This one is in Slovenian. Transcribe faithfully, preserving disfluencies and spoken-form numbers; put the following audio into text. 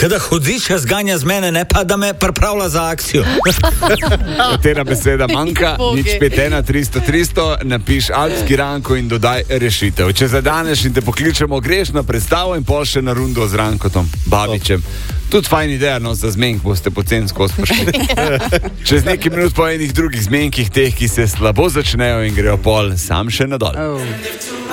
Kada hudiča zganja z mene, ne pa da me pripravlja za akcijo. Katera beseda manjka, nič pet ena tristo tristo, napiš alpski Ranko in dodaj rešitev. Če zadaneš in te pokličemo, greš na predstavo in pol še na rundo z Rankotom, Babičem. Tudi fajn ideja, no, za zmenk boste pocen skozi prišli. Čez nekaj minut po enih drugih zmenkih, teh, ki se slabo začnejo in grejo pol sam še nadol. Oh.